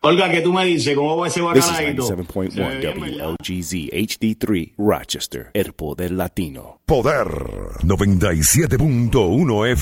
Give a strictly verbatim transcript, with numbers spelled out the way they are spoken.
Olga, ¿qué tú me dices? ¿Cómo va ese This is bacalaíto? ninety-seven point one W L G Z H D three Rochester, el poder latino. Poder noventa y siete punto uno F